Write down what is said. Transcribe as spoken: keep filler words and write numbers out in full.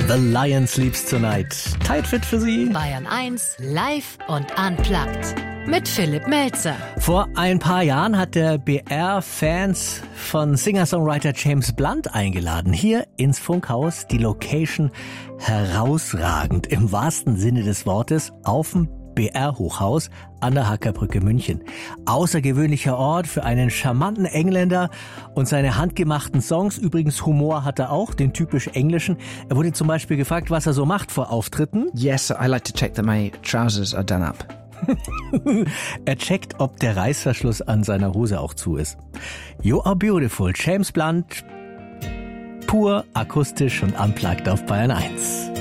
The Lion Sleeps Tonight. Tight Fit für Sie. Bayern eins, live und unplugged. Mit Philipp Melzer. Vor ein paar Jahren hat der B R Fans von Singer-Songwriter James Blunt eingeladen. Hier ins Funkhaus, die Location herausragend im wahrsten Sinne des Wortes auf dem B R-Hochhaus an der Hackerbrücke München. Außergewöhnlicher Ort für einen charmanten Engländer und seine handgemachten Songs. Übrigens Humor hat er auch, den typisch englischen. Er wurde zum Beispiel gefragt, was er so macht vor Auftritten. Yes, I like to check that my trousers are done up. Er checkt, ob der Reißverschluss an seiner Hose auch zu ist. You Are Beautiful, James Blunt, pur akustisch und unplugged auf Bayern eins.